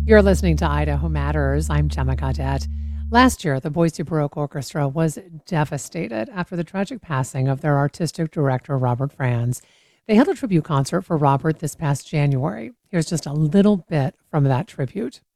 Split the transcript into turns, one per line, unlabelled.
You're listening to Idaho Matters. I'm Gemma Gaudette. Last year, the Boise Baroque Orchestra was devastated after the tragic passing of their artistic director, Robert Franz. They held a tribute concert for Robert this past January. Here's just a little bit from that tribute.